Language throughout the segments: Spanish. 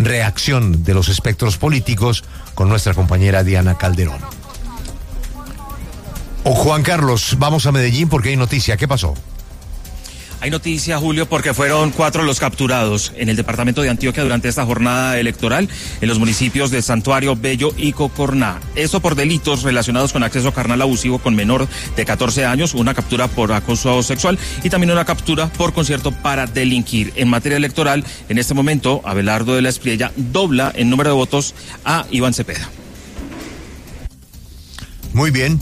reacción de los espectros políticos con nuestra compañera Diana Calderón. Juan Carlos, vamos a Medellín porque hay noticia. ¿Qué pasó? Hay noticia, Julio, porque fueron 4 los capturados en el departamento de Antioquia durante esta jornada electoral en los municipios de Santuario, Bello y Cocorná. Esto por delitos relacionados con acceso carnal abusivo con menor de 14 años, una captura por acoso sexual y también una captura por concierto para delinquir. En materia electoral, en este momento, Abelardo de la Espriella dobla en número de votos a Iván Cepeda. Muy bien.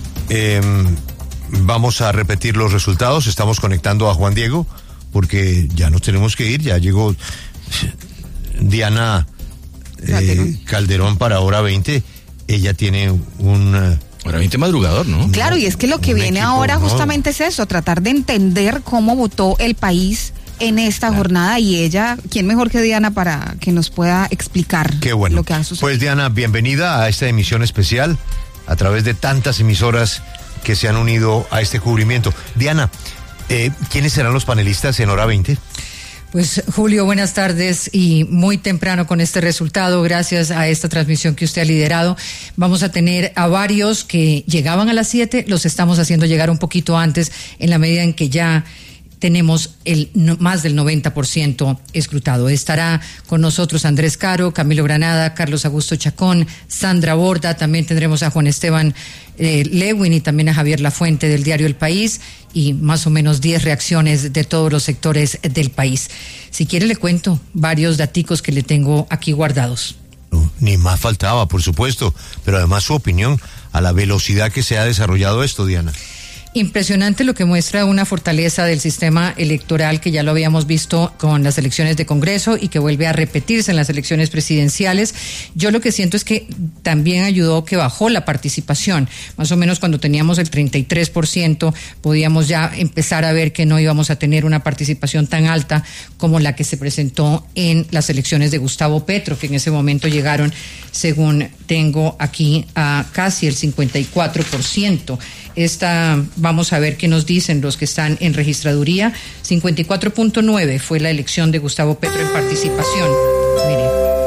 Vamos a repetir los resultados. Estamos conectando a Juan Diego porque ya nos tenemos que ir. Ya llegó Diana Calderón para hora 20. Ella tiene un... Hora 20 madrugador, ¿no? Claro, y es que lo que viene ahora justamente es eso, tratar de entender cómo votó el país en esta jornada, y ella, ¿quién mejor que Diana para que nos pueda explicar lo que ha sucedido? Pues Diana, bienvenida a esta emisión especial a través de tantas emisoras que se han unido a este cubrimiento. Diana, ¿quiénes serán los panelistas en hora 20? Pues Julio, buenas tardes, y muy temprano con este resultado, gracias a esta transmisión que usted ha liderado. Vamos a tener a varios que llegaban a las 7, los estamos haciendo llegar un poquito antes en la medida en que ya tenemos más del 90% escrutado. Estará con nosotros Andrés Caro, Camilo Granada, Carlos Augusto Chacón, Sandra Borda, también tendremos a Juan Esteban Lewin y también a Javier Lafuente del diario El País, y más o menos 10 reacciones de todos los sectores del país. Si quiere le cuento varios daticos que le tengo aquí guardados. No, ni más faltaba, por supuesto, pero además su opinión a la velocidad que se ha desarrollado esto, Diana. Impresionante, lo que muestra una fortaleza del sistema electoral que ya lo habíamos visto con las elecciones de Congreso y que vuelve a repetirse en las elecciones presidenciales. Yo lo que siento es que también ayudó que bajó la participación. Más o menos cuando teníamos el 33%, podíamos ya empezar a ver que no íbamos a tener una participación tan alta como la que se presentó en las elecciones de Gustavo Petro, que en ese momento llegaron, según tengo aquí, a casi el 54%. Vamos a ver qué nos dicen los que están en registraduría. 54.9 fue la elección de Gustavo Petro en participación. Mire.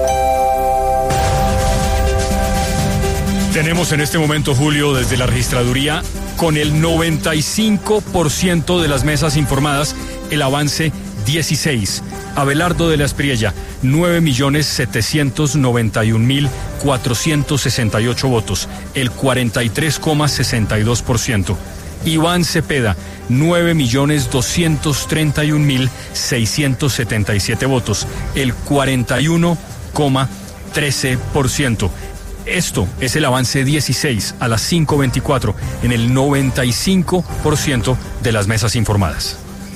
Tenemos en este momento, Julio, desde la registraduría, con el 95% de las mesas informadas, el avance 16. Abelardo de la Espriella, 9.791.468 votos, el 43,62%. Iván Cepeda, 9.231.677 votos, el 41,13%. Esto es el avance 16 a las 5:24 en el 95% de las mesas informadas.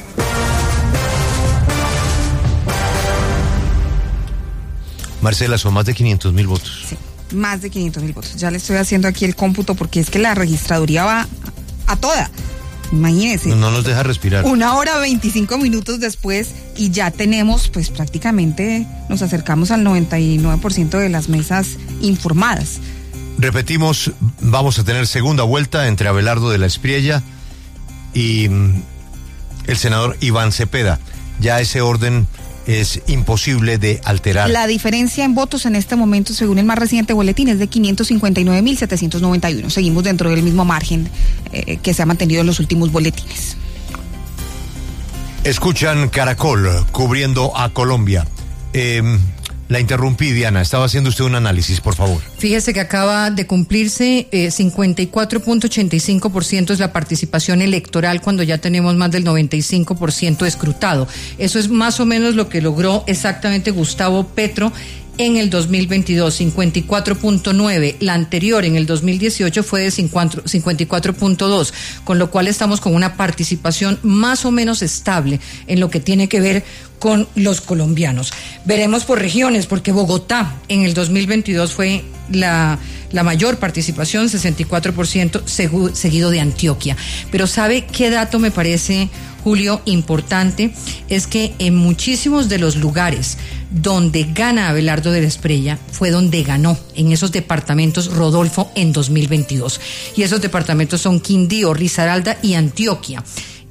Marcela, son más de 500.000 votos. Sí, más de 500.000 votos. Ya le estoy haciendo aquí el cómputo porque es que la registraduría va a toda. Imagínense. No nos deja respirar. 1 hora 25 minutos después y ya tenemos, pues prácticamente nos acercamos al 99% de las mesas informadas. Repetimos, vamos a tener segunda vuelta entre Abelardo de la Espriella y el senador Iván Cepeda. Ya ese orden es imposible de alterar. La diferencia en votos en este momento, según el más reciente boletín, es de 559.791. Seguimos dentro del mismo margen que se ha mantenido en los últimos boletines. Escuchan Caracol, cubriendo a Colombia. La interrumpí, Diana. Estaba haciendo usted un análisis, por favor. Fíjese que acaba de cumplirse 54.85% es la participación electoral cuando ya tenemos más del 95% escrutado. Eso es más o menos lo que logró exactamente Gustavo Petro en el 2022, 54.9. La anterior, en el 2018, fue de 54.2, con lo cual estamos con una participación más o menos estable en lo que tiene que ver con los colombianos. Veremos por regiones, porque Bogotá en el 2022 fue la mayor participación, 64%, seguido de Antioquia. Pero ¿sabe qué dato me parece, Julio, importante? Es que en muchísimos de los lugares donde gana Abelardo de la Espriella fue donde ganó, en esos departamentos, Rodolfo en 2022. Y esos departamentos son Quindío, Risaralda y Antioquia.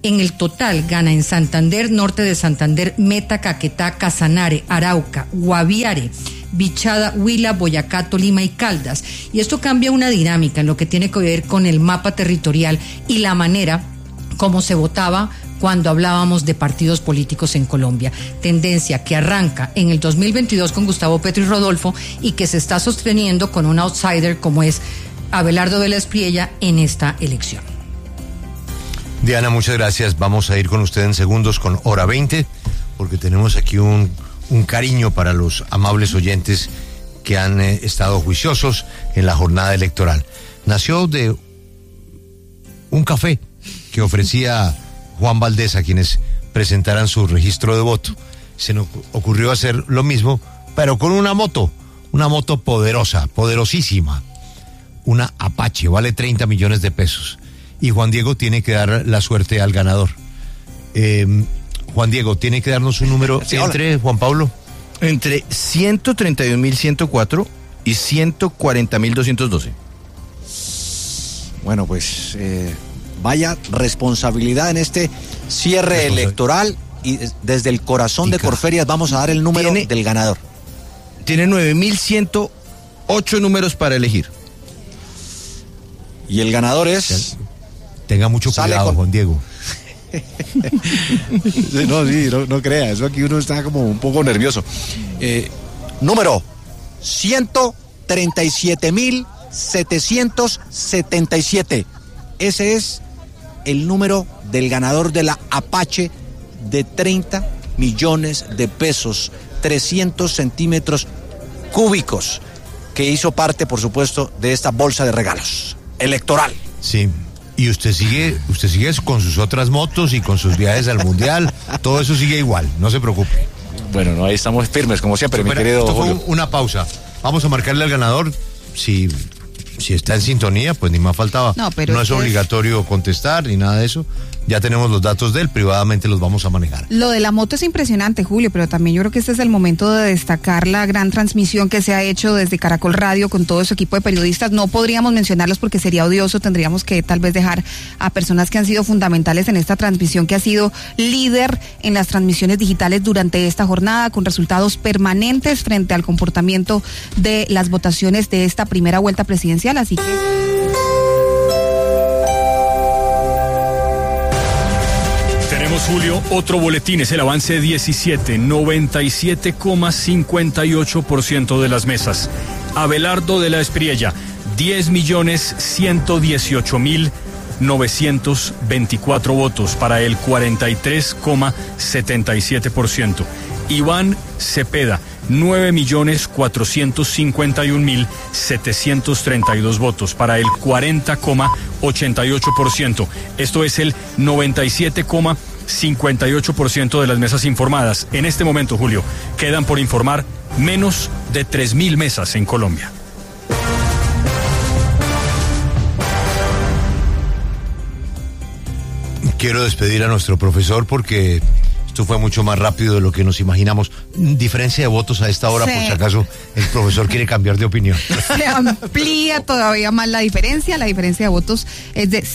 En el total gana en Santander, norte de Santander, Meta, Caquetá, Casanare, Arauca, Guaviare, Bichada, Huila, Boyacá, Tolima y Caldas. Y esto cambia una dinámica en lo que tiene que ver con el mapa territorial y la manera como se votaba cuando hablábamos de partidos políticos en Colombia. Tendencia que arranca en el 2022 con Gustavo Petro y Rodolfo y que se está sosteniendo con un outsider como es Abelardo de la Espriella en esta elección. Diana, muchas gracias. Vamos a ir con usted en segundos con Hora 20, porque tenemos aquí un cariño para los amables oyentes que han estado juiciosos en la jornada electoral. Nació de un café que ofrecía Juan Valdés a quienes presentaran su registro de voto. Se nos ocurrió hacer lo mismo, pero con una moto poderosa, poderosísima, una Apache, vale 30 millones de pesos. Y Juan Diego tiene que dar la suerte al ganador. Juan Diego, tiene que darnos un número entre, Juan Pablo. Entre 131.104 y 140.212. Bueno, pues vaya responsabilidad en este cierre electoral, y desde el corazón de Corferias vamos a dar el número del ganador. Tiene 9.108 números para elegir. Y el ganador es... Tenga mucho cuidado, Juan Diego. No crea, eso aquí uno está como un poco nervioso. Número 137.777. Ese es el número del ganador de la Apache de 30 millones de pesos, 300 centímetros cúbicos, que hizo parte, por supuesto, de esta bolsa de regalos electoral. Sí. Y usted sigue con sus otras motos y con sus viajes al mundial, todo eso sigue igual, no se preocupe. Bueno, no, ahí estamos firmes, como siempre, mi querido esto Julio. Fue una pausa. Vamos a marcarle al ganador. Si está en sintonía, pues ni más faltaba. No es obligatorio contestar ni nada de eso. Ya tenemos los datos de él, privadamente los vamos a manejar. Lo de la moto es impresionante, Julio, pero también yo creo que este es el momento de destacar la gran transmisión que se ha hecho desde Caracol Radio con todo su equipo de periodistas. No podríamos mencionarlos porque sería odioso, tendríamos que tal vez dejar a personas que han sido fundamentales en esta transmisión, que ha sido líder en las transmisiones digitales durante esta jornada, con resultados permanentes frente al comportamiento de las votaciones de esta primera vuelta presidencial, así que... Julio, otro boletín es el avance 17, 97,58% de las mesas. Abelardo de la Espriella, 10.118.924 votos para el 43,77%. Iván Cepeda, 9.451.732 votos para el 40,88%. Esto es el 97,58% de las mesas informadas. En este momento, Julio, quedan por informar menos de 3.000 mesas en Colombia. Quiero despedir a nuestro profesor porque esto fue mucho más rápido de lo que nos imaginamos. Diferencia de votos a esta hora, sí. Por si acaso el profesor quiere cambiar de opinión. Se amplía todavía más la diferencia. La diferencia de votos es de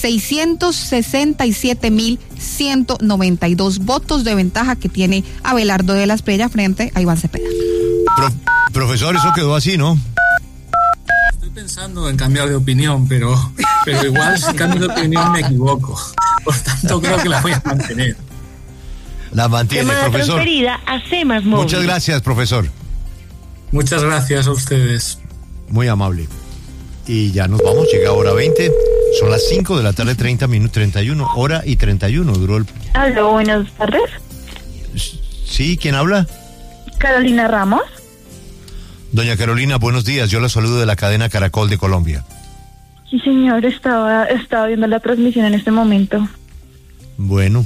667.192 votos de ventaja que tiene Abelardo de la Espriella frente a Iván Cepeda. Profesor, eso quedó así, ¿no? Estoy pensando en cambiar de opinión, pero igual si cambio de opinión me equivoco. Por tanto, creo que la voy a mantener. La mantiene, llamada profesor. Transferida a C+ móvil. Muchas gracias, profesor. Muchas gracias a ustedes. Muy amable. Y ya nos vamos, llega hora 20. Son las 5 de la tarde, 30 minutos, 31, hora y 31 duró el... Aló, buenas tardes. Sí, ¿quién habla? Carolina Ramos. Doña Carolina, buenos días. Yo la saludo de la cadena Caracol de Colombia. Sí, señor, estaba viendo la transmisión en este momento. Bueno,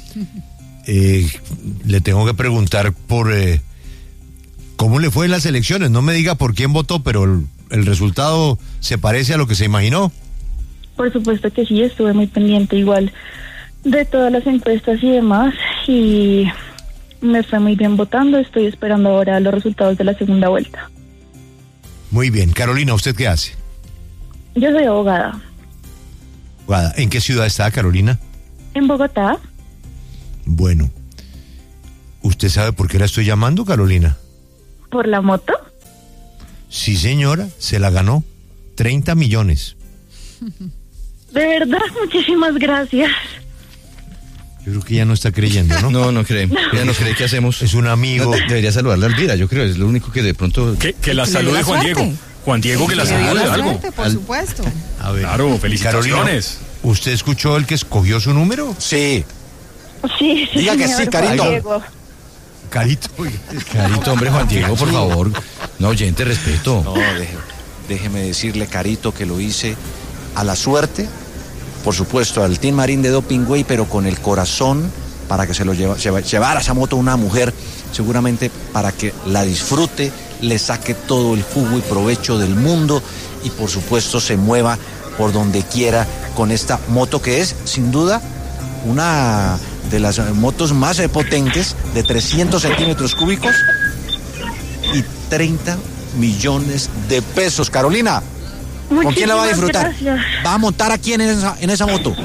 le tengo que preguntar por cómo le fue en las elecciones. No me diga por quién votó, pero el resultado se parece a lo que se imaginó. Por supuesto que sí, estuve muy pendiente igual de todas las encuestas y demás, y me fue muy bien votando. Estoy esperando ahora los resultados de la segunda vuelta. Muy bien. Carolina, ¿usted qué hace? Yo soy abogada. ¿En qué ciudad está, Carolina? En Bogotá. Bueno, ¿usted sabe por qué la estoy llamando, Carolina? ¿Por la moto? Sí, señora, se la ganó. 30 millones. De verdad, muchísimas gracias. Yo creo que ya no está creyendo, ¿no? No cree. Ya no cree que hacemos. Es un amigo. Debería saludarle a Elvira, yo creo. Es lo único que de pronto. Que la salude Juan Diego. Juan Diego, que la salude algo. Suerte, por supuesto. A ver, Claro, felicitaciones. Carolina, ¿usted escuchó el que escogió su número? Sí. Sí, Diga que señor, sí, Carito. Juan Diego. Carito. Carito, hombre, Juan Diego, por favor. No, oyente, respeto. No, déjeme decirle, Carito, que lo hice a la suerte, por supuesto, al Team Marín de Dopingway, pero con el corazón para que se lo llevara esa moto una mujer, seguramente para que la disfrute, le saque todo el jugo y provecho del mundo y por supuesto se mueva por donde quiera con esta moto que es, sin duda, una de las motos más potentes, de 300 centímetros cúbicos y 30 millones de pesos. Carolina, ¿con quién la va a disfrutar? Gracias. ¿Va a montar a quién en esa moto?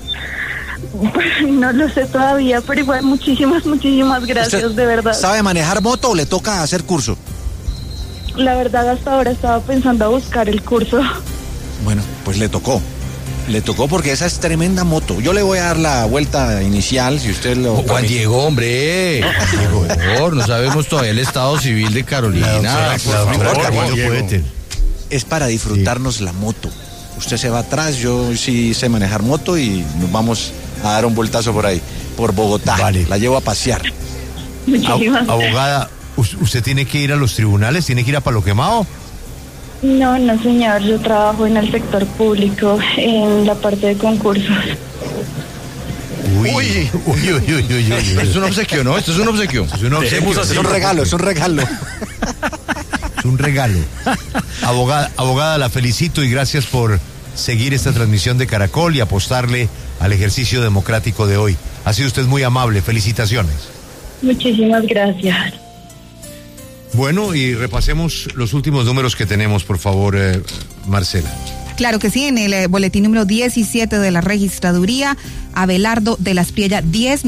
No lo sé todavía, pero igual muchísimas gracias, ¿Usted de verdad. ¿Sabe manejar moto o le toca hacer curso? La verdad, hasta ahora estaba pensando a buscar el curso. Bueno, pues le tocó porque esa es tremenda moto. Yo le voy a dar la vuelta inicial, si usted lo... Juan Diego, hombre. Por favor, no sabemos todavía el estado civil de Carolina. La doctora Carolina Poeter. Es para disfrutarnos la moto. Usted se va atrás, yo sí sé manejar moto y nos vamos a dar un vueltazo por ahí, por Bogotá. Vale. La llevo a pasear. Muchísimas Abogada, ¿usted tiene que ir a los tribunales? ¿Tiene que ir a Palo Quemado? No, señor, yo trabajo en el sector público, en la parte de concursos. Uy. Es un obsequio, ¿no? Esto es un obsequio. Es un obsequio. Es un regalo. Es un regalo. Abogada, la felicito y gracias por seguir esta transmisión de Caracol y apostarle al ejercicio democrático de hoy. Ha sido usted muy amable. Felicitaciones. Muchísimas gracias. Bueno, y repasemos los últimos números que tenemos, por favor, Marcela. Claro que sí, en el boletín número 17 de la registraduría, Abelardo de la Espriella,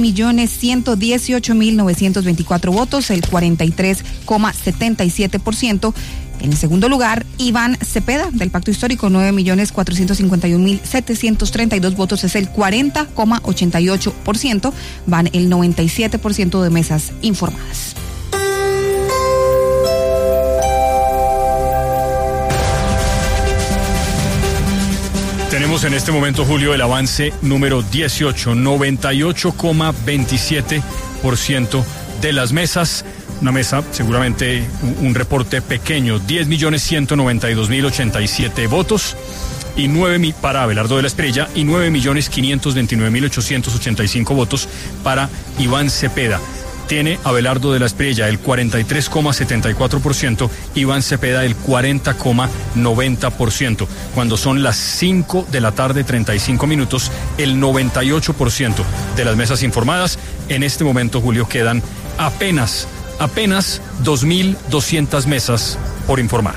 10.118.924 votos, el 43,77%. En el segundo lugar, Iván Cepeda, del Pacto Histórico, 9.451.732 votos, es el 40,88%. Van el 97% de mesas informadas. Tenemos en este momento, Julio, el avance número 18, 98,27% de las mesas. Una mesa, seguramente un reporte pequeño, 10.192.087 votos y 9 para Abelardo de la Espriella y 9.529.885 votos para Iván Cepeda. Tiene Abelardo de la Espriella el 43,74%, Iván Cepeda el 40,90%. Cuando son las 5 de la tarde, 35 minutos, el 98% de las mesas informadas. En este momento, Julio, quedan apenas 2.200 mesas por informar.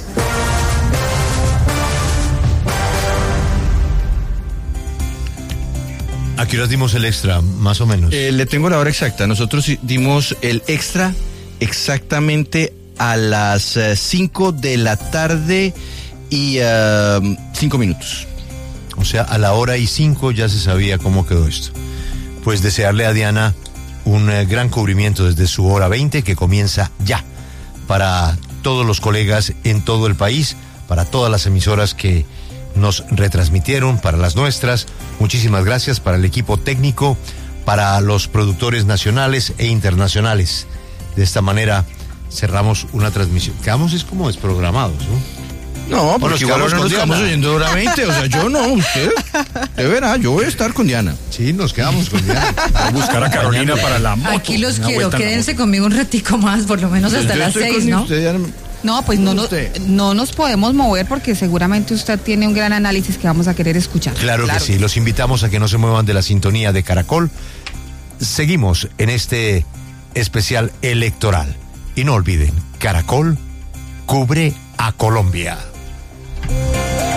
¿A qué horas dimos el extra, más o menos? Le tengo la hora exacta. Nosotros dimos el extra exactamente a las 5 de la tarde y 5 minutos. O sea, a la hora y 5 ya se sabía cómo quedó esto. Pues desearle a Diana un gran cubrimiento desde su hora 20, que comienza ya, para todos los colegas en todo el país, para todas las emisoras que nos retransmitieron, para las nuestras. Muchísimas gracias para el equipo técnico, para los productores nacionales e internacionales. De esta manera cerramos una transmisión. Quedamos es como desprogramados, ¿no? No, porque igual no nos estamos oyendo hora 20, o sea, yo no, usted, de veras, yo voy a estar con Diana. Sí, nos quedamos con Diana. Voy a buscar a Carolina para la moto. Aquí los Una quiero, vuelta en la quédense moto. conmigo un ratico más, por lo menos hasta las 6, ¿no? No, pues no nos podemos mover porque seguramente usted tiene un gran análisis que vamos a querer escuchar. Claro que sí, los invitamos a que no se muevan de la sintonía de Caracol. Seguimos en este especial electoral. Y no olviden, Caracol cubre a Colombia.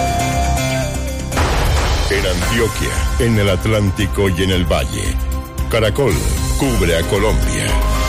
En Antioquia, en el Atlántico y en el Valle. Caracol cubre a Colombia.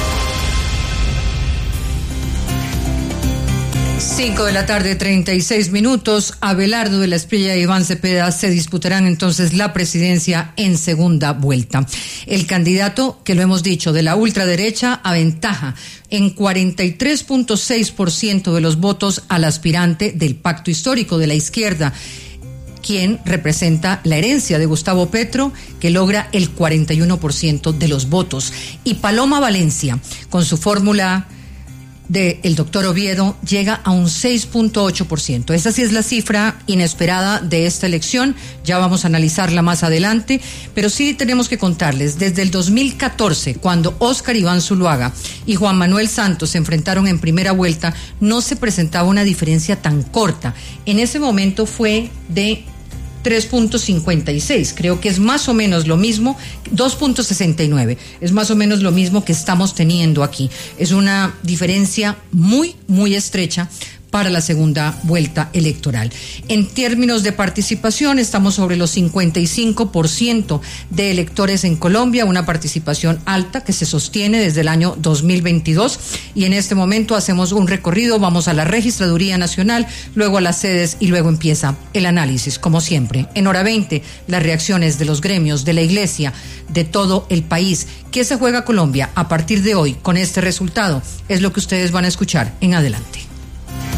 5 de la tarde, 36 minutos. Abelardo de la Espriella y Iván Cepeda se disputarán entonces la presidencia en segunda vuelta. El candidato, que lo hemos dicho, de la ultraderecha aventaja en 43.6% de los votos al aspirante del pacto histórico de la izquierda, quien representa la herencia de Gustavo Petro, que logra el 41% de los votos. Y Paloma Valencia, con su fórmula del doctor Oviedo, llega a un 6.8%. Esa sí es la cifra inesperada de esta elección, ya vamos a analizarla más adelante, pero sí tenemos que contarles, desde el 2014, cuando Óscar Iván Zuluaga y Juan Manuel Santos se enfrentaron en primera vuelta, no se presentaba una diferencia tan corta. En ese momento fue de 3.56, creo que es más o menos lo mismo, 2.69, es más o menos lo mismo que estamos teniendo aquí. Es una diferencia muy, muy estrecha para la segunda vuelta electoral. En términos de participación, estamos sobre los 55% de electores en Colombia, una participación alta que se sostiene desde el año 2022, y en este momento hacemos un recorrido, vamos a la Registraduría Nacional, luego a las sedes y luego empieza el análisis, como siempre. En hora 20, las reacciones de los gremios, de la Iglesia, de todo el país. ¿Qué se juega Colombia a partir de hoy con este resultado? Es lo que ustedes van a escuchar en adelante.